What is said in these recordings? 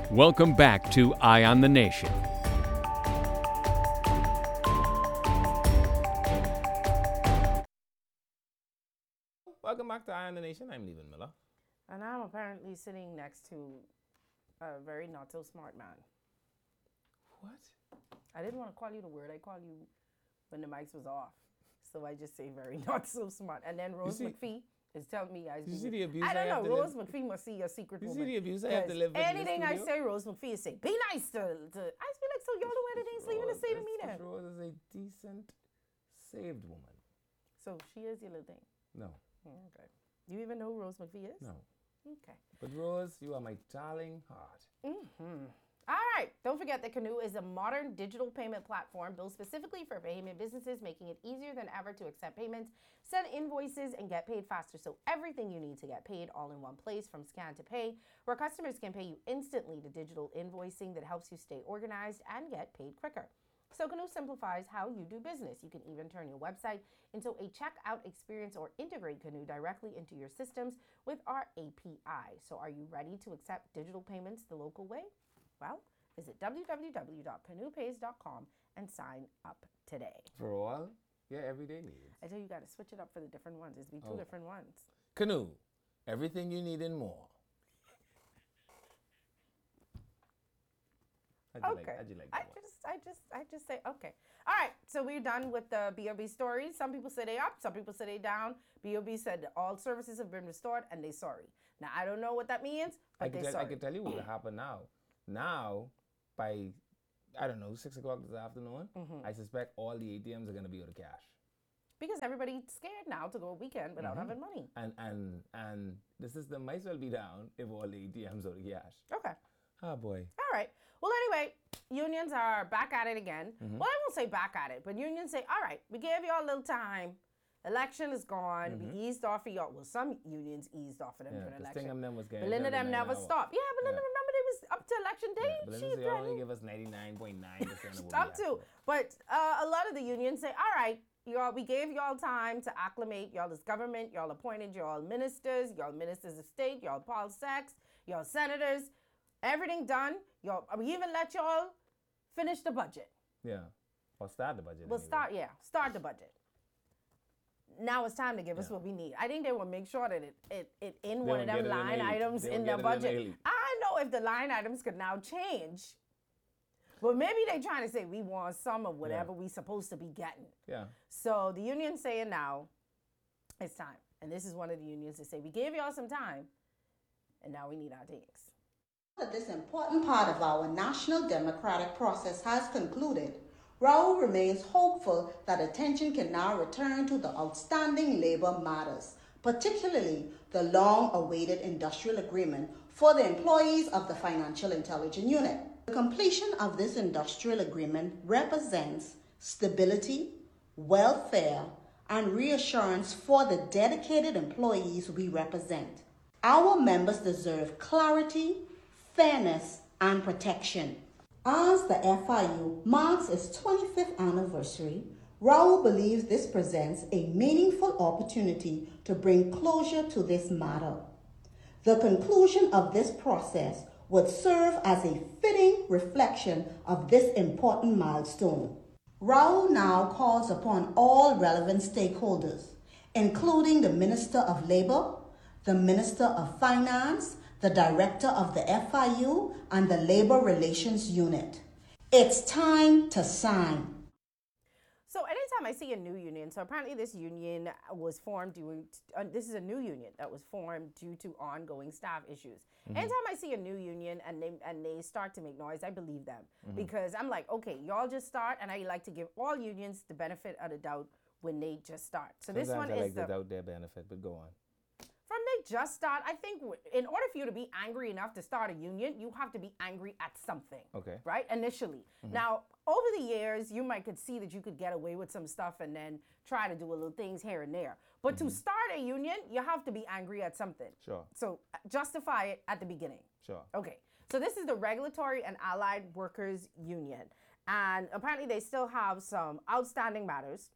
Welcome back to Eye on the Nation. Welcome back to Eye on the Nation. I'm Leland Miller. And I'm apparently sitting next to a very not so smart man. What? I didn't want to call you the word. I called you when the mics was off. So I just say very not so smart. And then Rose McPhee is telling me You see the abuse I don't have know. to Rose live? McPhee must see your secret You woman. see the abuse I have to live with in the Anything I studio? say, Rose McPhee is say, be nice to I just be like, so y'all don't have anything so even to say to me then. Rose is a decent, saved woman. So she is your little thing. No. Okay. Do you even know who Rose McPhee is? No. Okay. But Rose, you are my darling heart. Mm-hmm. All right. Don't forget that Canoe is a modern digital payment platform built specifically for payment businesses, making it easier than ever to accept payments, send invoices, and get paid faster. So everything you need to get paid all in one place, from scan to pay, where customers can pay you instantly, to digital invoicing that helps you stay organized and get paid quicker. So Canoe simplifies how you do business. You can even turn your website into a checkout experience or integrate Canoe directly into your systems with our API. So are you ready to accept digital payments the local way? Well, visit www.canoepays.com and sign up today. For all your everyday needs. I tell you, you got to switch it up for the different ones. It's be two different ones. Canoe. Everything you need and more. How'd you like that one? I just say okay. All right, so we're done with the BOB stories. Some people say they up, some people say they down. BOB said all services have been restored and they sorry. Now I don't know what that means, but they sorry. I can tell you what will happen now. Now, by, I don't know, 6 o'clock this afternoon, I suspect all the ATMs are going to be out of cash. Because everybody's scared now to go a weekend without having money. And the system might as well be down if all the ATMs are out of cash. Okay. Oh, boy. All right. Well, anyway, unions are back at it again. Well, I won't say back at it, but unions say, all right, we gave y'all a little time. Election is gone. We eased off of y'all. Well, some unions eased off of them for the election. Sting them was getting Belinda them never stopped. Yeah, Belinda, remember they was up to election day? Belinda said only give us 99.9% of what up to. But a lot of the unions say, all right, y'all, we gave y'all time to acclimate. Y'all as government. Y'all appointed y'all ministers of state, y'all Paul Sachs, y'all senators. Everything done. Y'all, we even let y'all finish the budget. Yeah. Or start the budget. We'll start the budget. Now it's time to give us what we need. I think they will make sure that it in one of them line items in the budget. I know if the line items could now change. But maybe they're trying to say we want some of whatever we supposed to be getting. Yeah. So the union's saying now it's time. And this is one of the unions that say we gave y'all some time and now we need our things. This important part of our national democratic process has concluded, Raul remains hopeful that attention can now return to the outstanding labor matters, particularly the long-awaited industrial agreement for the employees of the Financial Intelligence Unit. The completion of this industrial agreement represents stability, welfare, and reassurance for the dedicated employees we represent. Our members deserve clarity, fairness, and protection. As the FIU marks its 25th anniversary, Raul believes this presents a meaningful opportunity to bring closure to this matter. The conclusion of this process would serve as a fitting reflection of this important milestone. Raul now calls upon all relevant stakeholders, including the Minister of Labor, the Minister of Finance, the Director of the FIU, and the Labor Relations Unit. It's time to sign. So anytime I see a new union, so apparently this union was formed this is a new union that was formed due to ongoing staff issues. Anytime I see a new union and they start to make noise, I believe them. Because I'm like, okay, y'all just start, and I like to give all unions the benefit of the doubt when they just start. So sometimes this one I is like to doubt their benefit, but go on. From they just start, I think in order for you to be angry enough to start a union, you have to be angry at something. Okay. Right? Initially. Now, over the years, you could see that you could get away with some stuff and then try to do a little things here and there. But to start a union, you have to be angry at something. Sure. So justify it at the beginning. Sure. Okay. So this is the Regulatory and Allied Workers Union. And apparently they still have some outstanding matters.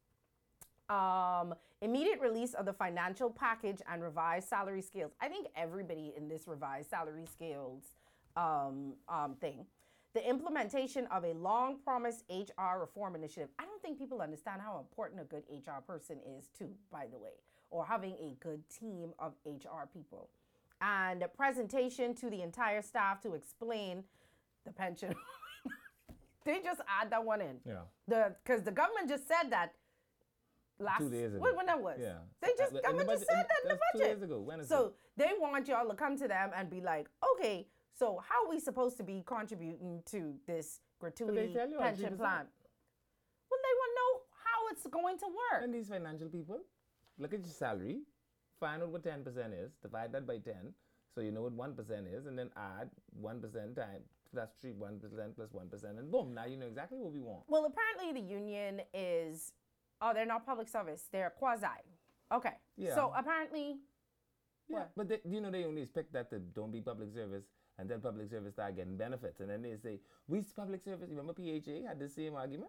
Immediate release of the financial package and revised salary scales. I think everybody in this revised salary scales thing. The implementation of a long-promised HR reform initiative. I don't think people understand how important a good HR person is, too, by the way, or having a good team of HR people. And a presentation to the entire staff to explain the pension. They just add that one in. Yeah. Because the government just said that last 2 days ago. when that was. Yeah. They just government just said that in the that's budget. 2 days ago. When is So it? they want y'all to come to them and be like, okay, so how are we supposed to be contributing to this gratuity tell you pension 3%. plan? Well, they want to know how it's going to work. And these financial people, look at your salary, find out what 10% is, divide that by 10, so you know what 1% is, and then add 1% time plus 1% plus 1%, and boom, now you know exactly what we want. Well, apparently the union is, they're not public service, they're quasi. Okay. Yeah. So apparently, Yeah, what? but they only expect that to don't be public service, and then public service start getting benefits, and then they say, we public service, remember PHA had the same argument?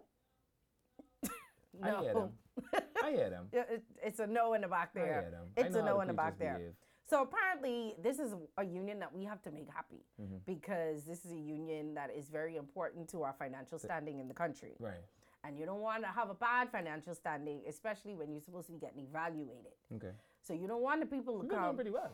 I hear them. I hear them. It's a no in the back I hear there. them. I It's know a how no the in the back preachers there. behave. So apparently, this is a union that we have to make happy Mm-hmm. because this is a union that is very important to our financial standing in the country. Right. And you don't want to have a bad financial standing, especially when you're supposed to be getting evaluated. Okay. So you don't want the people to We've been doing come. pretty well.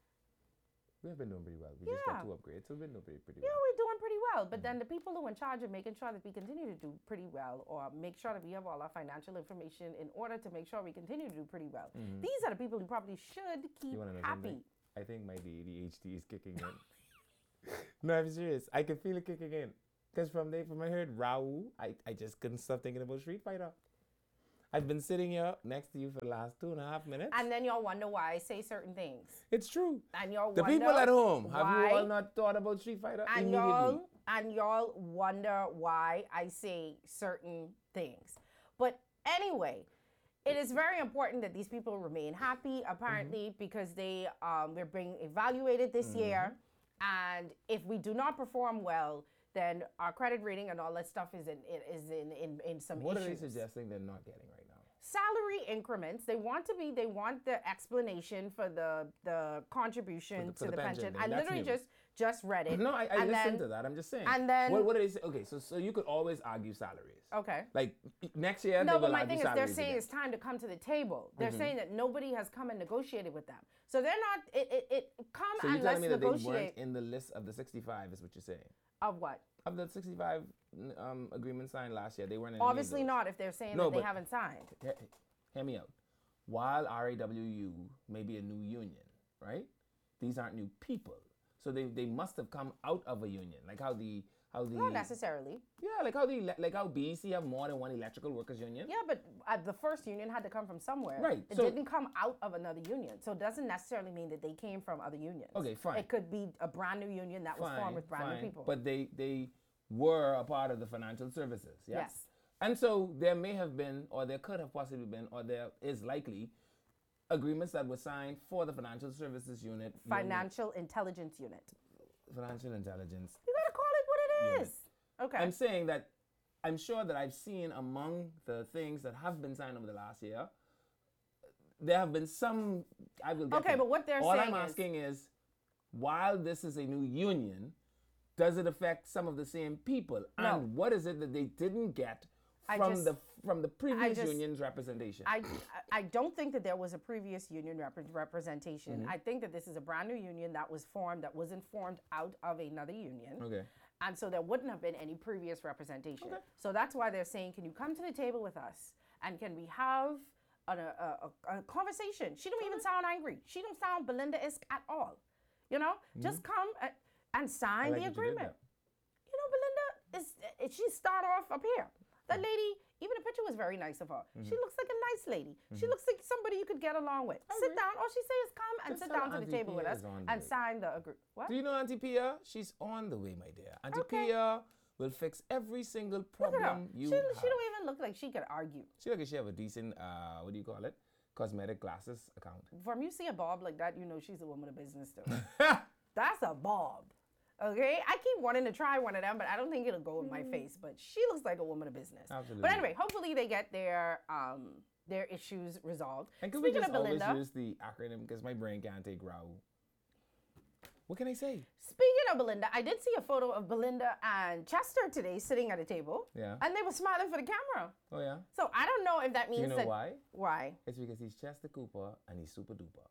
We have been doing pretty well. We just got Yeah. 2 upgrades, so we've been doing pretty Yeah, well. we're doing pretty well. But then the people who are in charge of making sure that we continue to do pretty well, or make sure that we have all our financial information in order to make sure we continue to do pretty well. These are the people who probably should keep You want to know happy. something? I think my ADHD is kicking in. No, I'm serious. I can feel it kicking in. Because from I heard Raul, I just couldn't stop thinking about Street Fighter. I've been sitting here next to you for the last 2.5 minutes. And then y'all wonder why I say certain things. It's true. And y'all The wonder people at home, have why, you all not thought about Street Fighter and immediately? y'all wonder why I say certain things. But anyway, it is very important that these people remain happy, apparently, because they're being evaluated this year. And if we do not perform well, then our credit rating and all that stuff is in some What issues. are they suggesting they're not getting right now? Salary increments. They want the explanation for the contribution For to the the pension pension. thing. I That's literally new. just read it. No, I And listened then- to that. I'm just saying. and then- what do they say? Okay, so you could always argue salaries. Okay. Like next year, No, they but will my argue thing is they're salaries saying again. it's time to come to the table. They're saying that nobody has come and negotiated with them. So they're not, come So you're and let's telling me that they weren't negotiate. in the list of the 65 is what you're saying? Of what? Of the 65 agreements signed last year, they weren't in any of Obviously those. not if they're saying No, that they but- haven't signed. Hear me out. While RAWU may be a new union, right? These aren't new people. So they must have come out of a union. Like how the Not necessarily. Yeah, like how BEC have more than one electrical workers union. Yeah, but the first union had to come from somewhere. Right, It so- didn't come out of another union. So it doesn't necessarily mean that they came from other unions. Okay, fine. It could be a brand new union that was formed with brand new people. But they were a part of the financial services, yes? Yes. And so there may have been, or there could have possibly been, or there is likely, agreements that were signed for the financial services unit. Financial intelligence unit. Financial intelligence. You gotta call it what it Unit. is. Okay. I'm saying that I'm sure that I've seen among the things that have been signed over the last year, there have been some, I will get Okay, to. but what they're All saying I'm is- asking is, while this is a new union, does it affect some of the same people? No. And what is it that they didn't get I from just- the previous just- union's representation? I don't think that there was a previous union representation. Mm-hmm. I think that this is a brand new union that was formed, that wasn't formed out of another union. Okay. And so there wouldn't have been any previous representation. So that's why they're saying, can you come to the table with us? And can we have a conversation? She don't even sound angry. She don't sound Belinda-esque at all. You know, just come and sign Mm-hmm. I like the that you did agreement. that. You know, Belinda she start off up here. That lady, even the picture was very nice of her. Mm-hmm. She looks like a nice lady. She looks like somebody you could get along with. Sit down. All she says is come and Just sit tell down her to the Auntie table with Pia us is on the and way. sign the agreement. What? Do you know Auntie Pia? She's on the way, my dear. Auntie Okay. Pia will fix every single Look at her. problem you She have. don't even look like she could argue. She look like she have a decent, what do you call it? Cosmetic glasses account. From you see a bob like that, you know she's a woman of business too. That's a bob. Okay? I keep wanting to try one of them, but I don't think it'll go in my face. But she looks like a woman of business. Absolutely. But anyway, hopefully they get their issues resolved. And can we Speaking just of Belinda, always use the acronym because my brain can't take RAU? What can I say? Speaking of Belinda, I did see a photo of Belinda and Chester today sitting at a table. Yeah. And they were smiling for the camera. Oh, yeah? So I don't know if that means You know that. why? Why? It's because he's Chester Cooper and he's super duper.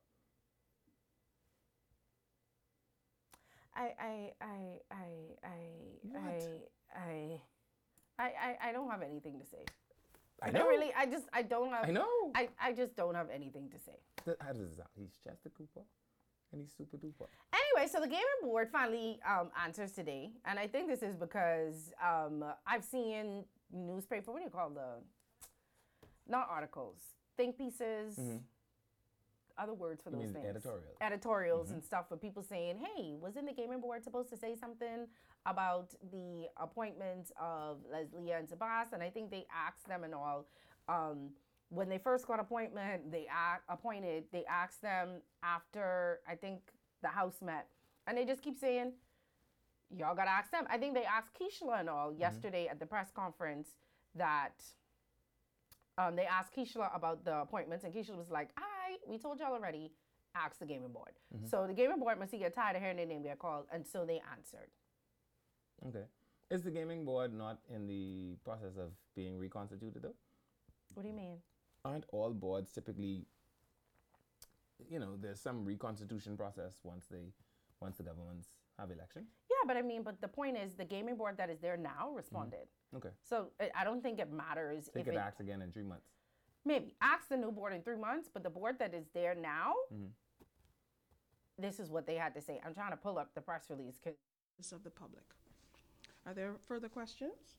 I don't have anything to say. I know. Really, I don't have. I know. I just don't have anything to say. How does it sound? He's Chester Cooper and he's super duper. Anyway, so the gaming board finally answers today, and I think this is because I've seen newspaper. What do you call not articles, think pieces, other words for You those mean things. editorials? Editorials and stuff with people saying, "Hey, wasn't the gaming board supposed to say something about the appointments of Leslie and Sebas?" And I think they asked them and all. When they first got appointed, they asked them after, I think, the House met. And they just keep saying, y'all got to ask them. I think they asked Keishla and all yesterday at the press conference that they asked Keishla about the appointments. And Keishla was like, we told y'all already, ask the gaming board. So the gaming board must get tired of hearing their name get called. And so they answered. Okay. Is the gaming board not in the process of being reconstituted, though? What do you mean? Aren't all boards typically, there's some reconstitution process once the governments have elections? Yeah, but the point is the gaming board that is there now responded. Okay. So I don't think it matters They if could it act again in 3 months. maybe ask the new board in 3 months, but the board that is there now, this is what they had to say. I'm trying to pull up the press release. Of the public. Are there further questions?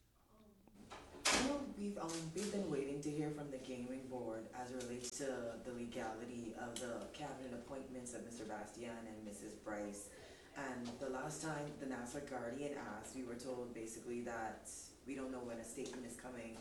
We've been waiting to hear from the gaming board as it relates to the legality of the cabinet appointments of Mr. Bastian and Mrs. Bryce. And the last time the Nassau Guardian asked, we were told basically that we don't know when a statement is coming.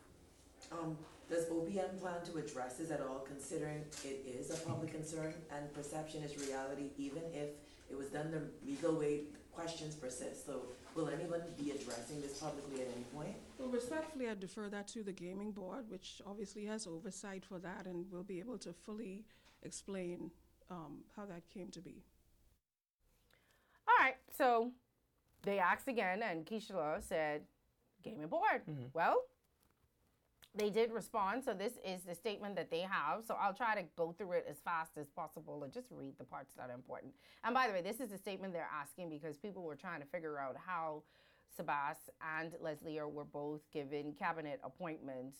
Does OPM plan to address this at all, considering it is a public concern and perception is reality, even if it was done the legal way, questions persist. So will anyone be addressing this publicly at any point? Well, respectfully, I defer that to the gaming board, which obviously has oversight for that and will be able to fully explain how that came to be. All right, so they asked again, and Keishla said, gaming board. Well, they did respond, so this is the statement that they have. So I'll try to go through it as fast as possible and just read the parts that are important. And by the way, this is the statement they're asking because people were trying to figure out how Sebas and Leslie were both given cabinet appointments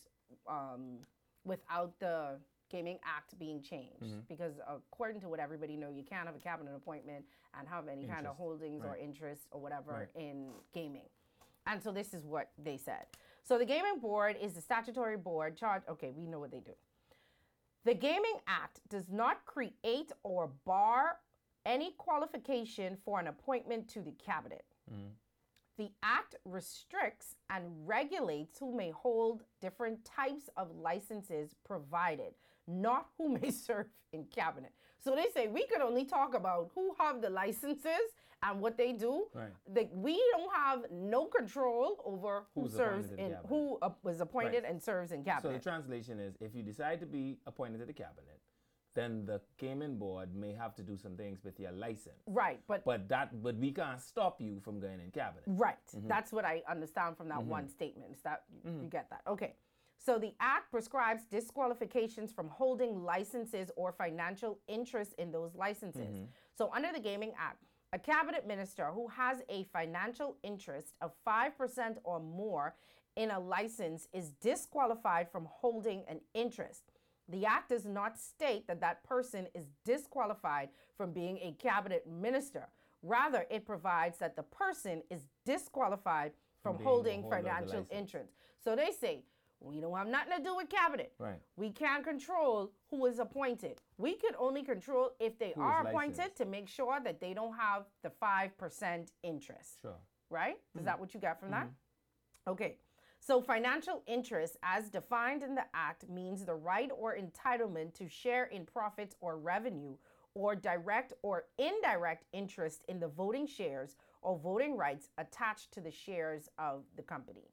without the Gaming Act being changed. Because according to what everybody knows, you can't have a cabinet appointment and have any kind of holdings or interest or whatever in gaming. And so this is what they said. So the gaming board is the statutory board charged. Okay, we know what they do. The Gaming Act does not create or bar any qualification for an appointment to the cabinet. The Act restricts and regulates who may hold different types of licenses provided, not who may serve in cabinet. So they say we could only talk about who have the licenses and what they do. We don't have no control over who serves in who was appointed and serves in cabinet. So the translation is, if you decide to be appointed to the cabinet, then the gaming board may have to do some things with your license. Right, but we can't stop you from going in cabinet. Right, that's what I understand from that one statement. Is that you get that? Okay. So the Act prescribes disqualifications from holding licenses or financial interest in those licenses. So under the Gaming Act, a cabinet minister who has a financial interest of 5% or more in a license is disqualified from holding an interest. The Act does not state that that person is disqualified from being a cabinet minister. Rather, it provides that the person is disqualified from holding financial interest. So they say, we don't have nothing to do with cabinet. We can't control who is appointed. We can only control if they are appointed to make sure that they don't have the 5% interest. Right? Is that what you got from that? Okay. So financial interest, as defined in the Act, means the right or entitlement to share in profits or revenue, or direct or indirect interest in the voting shares or voting rights attached to the shares of the company.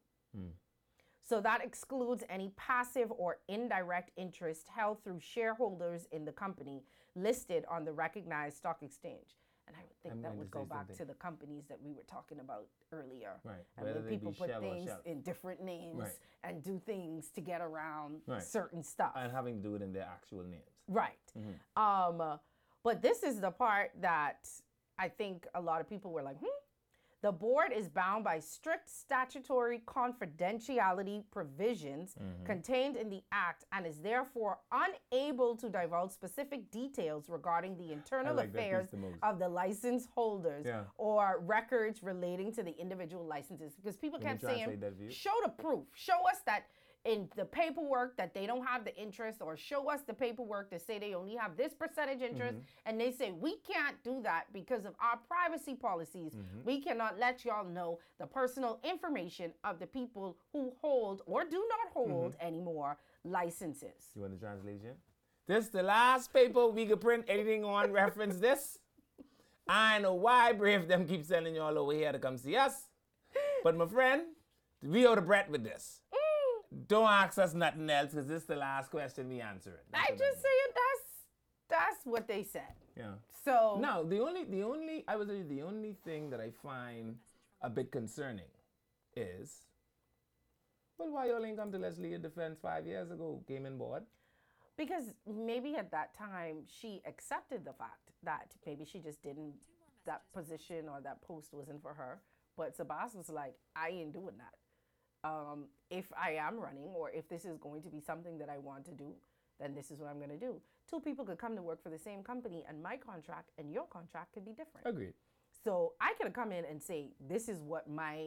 So that excludes any passive or indirect interest held through shareholders in the company listed on the recognized stock exchange. And I would think I'm that going would to go say back something. to the companies that we were talking about earlier. Right. And Whether when they people be put shell or things shell. in different names Right. and do things to get around Right. certain stuff. And having to do it in their actual names. Right. But this is the part that I think a lot of people were like, The board is bound by strict statutory confidentiality provisions contained in the Act and is therefore unable to divulge specific details regarding the internal like that piece affairs the most. of the license holders Yeah. or records relating to the individual licenses. Because people Can you kept saying, translate that for you? show the proof. Show us that in the paperwork that they don't have the interest, or show us the paperwork that say they only have this percentage interest. And they say, we can't do that because of our privacy policies. We cannot let y'all know the personal information of the people who hold or do not hold anymore licenses. You want the translation? This the last paper we could print anything on reference this. I know why Brave them keep sending y'all over here to come see us. But my friend, we out of breath with this. Don't ask us nothing else because this is the last question we answer it. I just saying that's what they said. Yeah. So Now the only I would say the only thing that I find a bit concerning is, well, why y'all ain't come to Leslie in defense 5 years ago, gaming board? because maybe at that time she accepted the fact that maybe she just didn't, that position or that post wasn't for her. But Sabas was like, I ain't doing that. If I am running, or if this is going to be something that I want to do, then this is what I'm going to do. Two people could come to work for the same company, and my contract and your contract could be different. Agreed. So I could come in and say, this is what my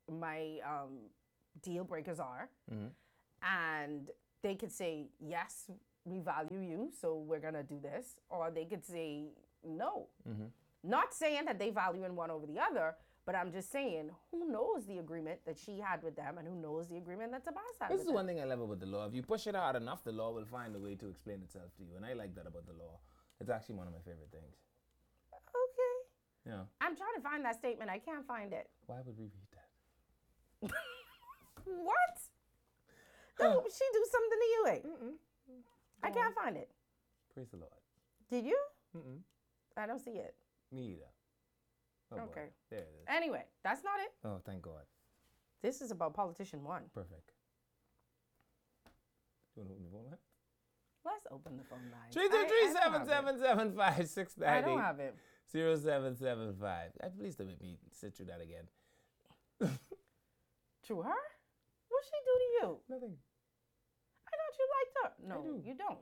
deal breakers are. And they could say, yes, we value you, so we're going to do this. Or they could say, no. Not saying that they value in one over the other, but I'm just saying, who knows the agreement that she had with them, and who knows the agreement that Tobias had This with is them. one thing I love about the law. If you push it hard enough, the law will find a way to explain itself to you. And I like that about the law. It's actually one of my favorite things. Okay. Yeah. I'm trying to find that statement. I can't find it. Why would we read that? What? No, she do something to you, eh? I can't find it. Praise the Lord. Did you? Mm-mm. I don't see it. Me either. Oh, boy. Okay. There it is. Anyway, that's not it. Oh, thank God. This is about Politician 1. Perfect. You want to open the phone line? Let's open the phone line. 323-777-5698. I don't have it. 0775. At least let me sit through that again. To her? What'd she do to you? Nothing. I thought you liked her. No, do. you don't.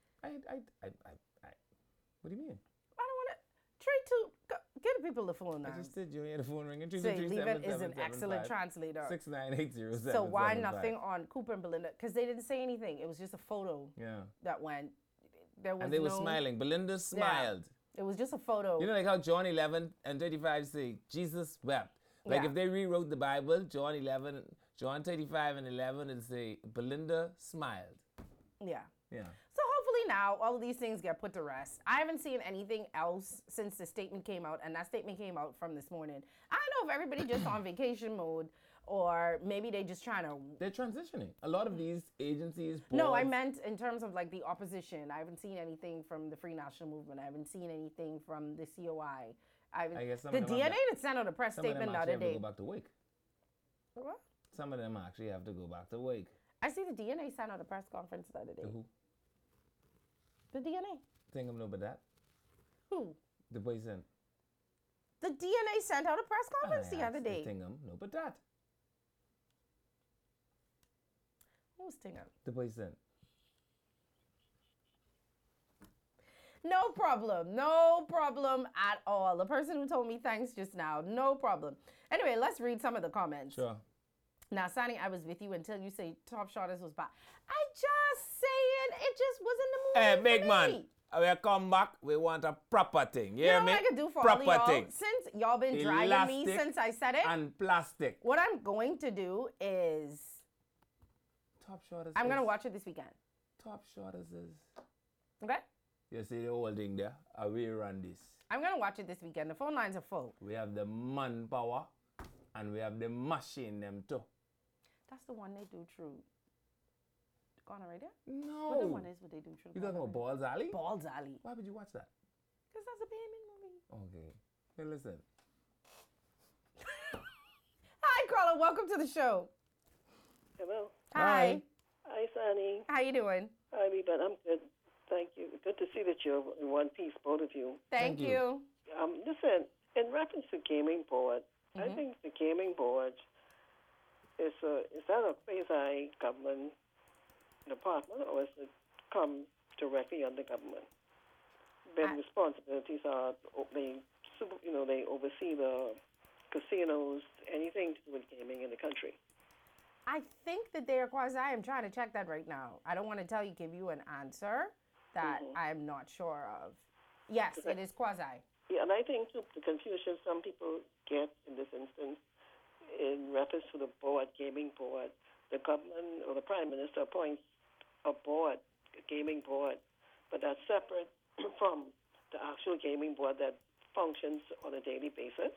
What do you mean? I don't want to. Trade to. Get the people the phone line. I just did. You hear the phone ringing. Say, Leaven is an excellent translator. 6980775. So why nothing on Cooper and Belinda? Because they didn't say anything. It was just a photo Yeah. that went. There was And they were no- smiling. Belinda smiled. It was just a photo. You know, like how John 11 and 35 say, Jesus wept. Like Yeah. if they rewrote the Bible, John 35 and 11, it'll say, Belinda smiled. Yeah. Yeah. So hopefully now all of these things get put to rest. I haven't seen anything else since the statement came out, and that statement came out from this morning. I don't know if everybody just on vacation mode, or maybe they just trying to. They're transitioning. A lot of these agencies. No, I boards- meant in terms of like the opposition. I haven't seen anything from the Free National Movement. I haven't seen anything from the COI. I guess some the of them DNA have that sent out a press Some of them statement the actually other have to day. go back to work. What? Some of them actually have to go back to work. I see the DNA sent out a press conference the other day. Who? The DNA. Think of no but that? Who? The person. The DNA sent out a press conference the other day. Tingham, no but that. Who's Tingham? The person. No problem. No problem at all. The person who told me thanks just now. No problem. Anyway, let's read some of the comments. Sure. Now, Sonny, I was with you until you say Top Shotters was bad. I just saying it just wasn't the movie. Hey, for big me. man. We come back. We want a proper thing. You Yeah, know me? what I could do for proper all of y'all? thing. Since y'all been dragging me Elastic since I said it, And plastic. what I'm going to do is Top Shotters. I'm going to is- watch it this weekend. Top Shotters is. Okay? You see the whole thing there? We run this. I'm going to watch it this weekend. The phone lines are full. We have the manpower and we have the machine them too. That's the one they do true. Gone already? No. What the one is what they do true? You talking about Balls Alley? Balls Alley. Why would you watch that? Because that's a payment movie. Okay. Hey, listen. Hi, Carla. Welcome to the show. Hello. Hi. Hi, Sonny. How you doing? Hi, Reba. I'm good. Thank you. Good to see that you're in one piece, both of you. Thank Thank you. Listen, in reference to gaming board, I think the gaming board is that a quasi-government department, or is it come directly under government? Their responsibilities are they oversee the casinos, anything to do with gaming in the country. I think that they are quasi. I'm trying to check that right now. I don't want to give you an answer that I'm not sure of. Yes, it is quasi. Yeah, and I think too, the confusion some people get in this instance, in reference to the board, gaming board, the government or the prime minister appoints a board, a gaming board, but that's separate from the actual gaming board that functions on a daily basis.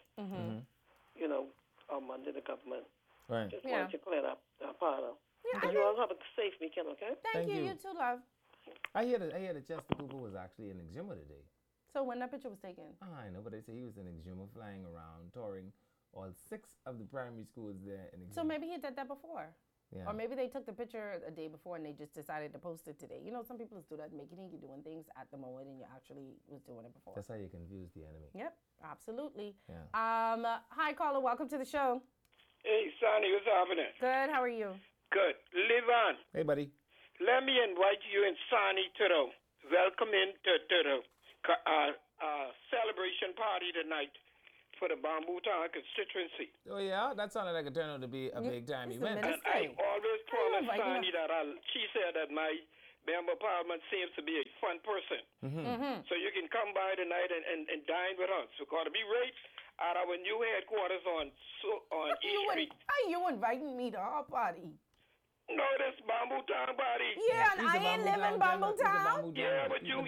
Under the government. Right. Just wanted to clear up that part of. Yeah, You all have a safe weekend, okay? Thank you. you. You too, love. I hear that Chester Cooper was actually in Exuma today. So when that picture was taken? I know, but they say he was in Exuma flying around, touring all 6 of the primary schools there in Exuma. So maybe he did that before. Yeah. Or maybe they took the picture a day before and they just decided to post it today. You know, some people just do that, making it, you're doing things at the moment and you actually was doing it before. That's how you confuse the enemy. Yep, absolutely. Yeah. Hi, caller. Welcome to the show. Hey, Sonny, what's happening? Good. How are you? Good. Live on. Hey, buddy. Let me invite you and Sonny to the welcome to the celebration party tonight for the Bamboo Town constituency. Oh, yeah? That sounded like it turned out to be a big-time Mr. event. Minister. And I always promise invite Sonny that she said that my member of parliament seems to be a fun person. So you can come by tonight and dine with us. We're going to be right at our new headquarters on East Street. Are you inviting me to our party? No, this Bamboo Town party. Yeah, and I ain't live in Bamboo Town. Yeah, but you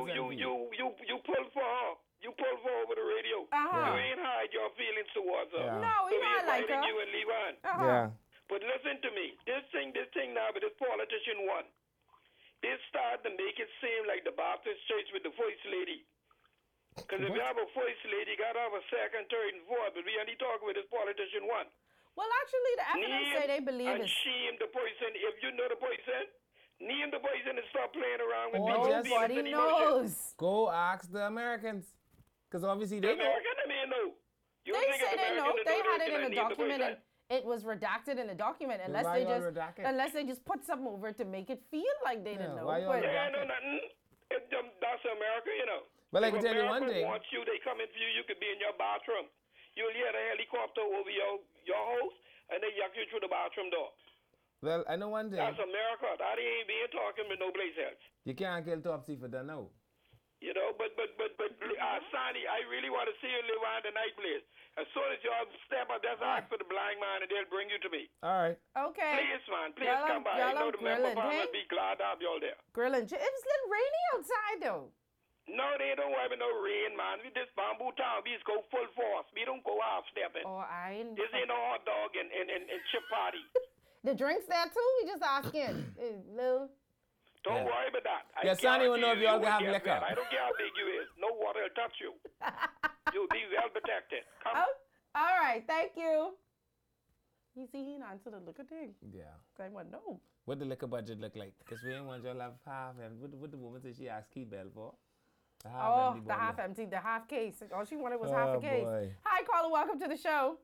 pull for her. You pull for her over the radio. Uh-huh. You ain't hide your feelings towards her. Yeah. No, So we not like her. you and leave on. Yeah. But listen to me. This thing now with this politician won. They start to make it seem like the Baptist church with the first lady. Because if you have a first lady, you got to have a second, third, and fourth. But we only talk with this politician one. Well, actually, the FNL say they believe and it's... shame the person. If you know the person, name the person and stop playing around with Or people's just- feelings Nobody and emotions. knows. Go ask the Americans. Because obviously they know. American, I mean, no. You They think say it's they know. American to They do had this it and in a name the document person? and it was redacted in the document Then unless why they y'all just redact it? unless they just put something over it to make it feel like they didn't Yeah, know. why y'all But Yeah, no, nothing. That's America, you know. Well, I If can tell you one America thing. wants you, they come in for you. You could be in your bathroom. You'll hear the helicopter over your house, and they yuck you through the bathroom door. Well, I know one thing. That's America. That ain't being talking with no place else. You can't kill Topsy for that now. You know, but Sonny, I really want to see you live on the night, please. As soon as y'all step up, just ask for the blind man, and they'll bring you to me. All right. okay. Please, man, please Y'all come by. I y'all know are the member grilling, farm hey? would be glad to have y'all there. Grilling. It was a little rainy outside though. No, they don't have no rain, man. We this Bamboo Town, we just go full force. We don't go half stepping. Oh, I ain't. This ain't no hot dog and chip party. The drinks there too. We just asking. Little. Don't Yeah. worry about that. Yeah, Sonny will know if y'all will have get liquor. wet. I don't care how big you is. No water will touch you. You'll be well protected. Come. Oh, all right. Thank you. You see, he not answered the liquor thing. Yeah. I went no. What the liquor budget look like? Because we ain't want y'all to have half. And what the woman said she asked Keith Bell for? The half Oh, empty the half bottle. empty, the half case. All she wanted was half a Oh, case. boy. Hi, caller. Welcome to the show.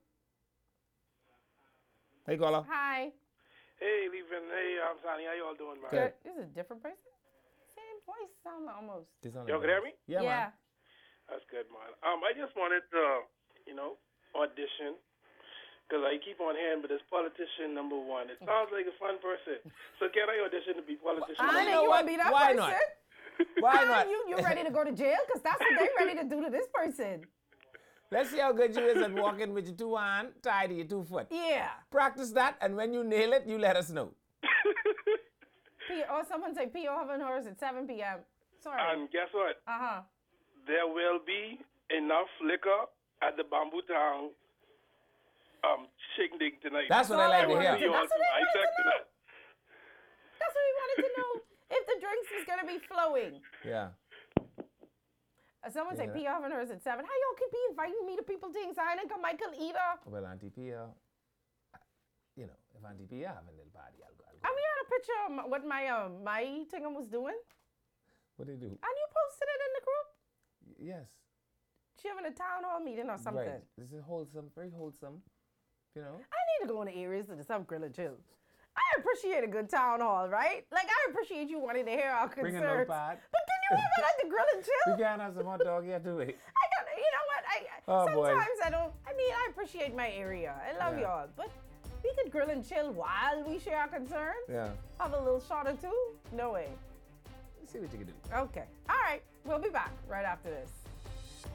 Hey, caller. Hi. Hey, Leavin. Hey, I'm Sonny. How y'all doing, man? Good. This is a different person. Same voice, sound like almost. This on Y'all the can hear bus. me? Yeah, man. That's good, man. I just wanted to, audition. Because I keep on hearing, but it's politician number one. It sounds like a fun person. So can I audition to be politician I you know know you what? want to be that Why person. not? Why not? You ready to go to jail? Because that's what they ready to do to this person. Let's see how good you is at walking with your 2 hands tied to your 2 foot. Yeah. Practice that, and when you nail it, you let us know. Or someone say P.O. having hers at 7 p.m. Sorry. And guess what? Uh-huh. There will be enough liquor at the Bamboo Town shindig tonight. That's what I like to want hear. you all That's what I I wanted to second know. that. That's what we wanted to know. If the drinks was going to be flowing. Yeah. Someone say Yeah. P having hers at 7. How y'all could be inviting me to people things? I ain't got Michael either. Well, Auntie Pia, you know, if Auntie Pia having a little party, I'll go. And we had a picture of what my thing was doing. What do you do? And you posted it in the group. Yes. She having a town hall meeting or something. Right. This is wholesome, very wholesome. You know. I need to go in the areas to the South Grill and chill. I appreciate a good town hall, right? Like, I appreciate you wanting to hear our Bring concerns. a notepad. But can you have it at the Grill and chill? We can't have some hot dog yet, do we? I got, you know what? Oh, boy. Sometimes I appreciate my area. I love Yeah. y'all. But we could grill and chill while we share our concerns. Yeah. Have a little shot or two? No way. Let's see what you can do. Okay. All right. We'll be back right after this.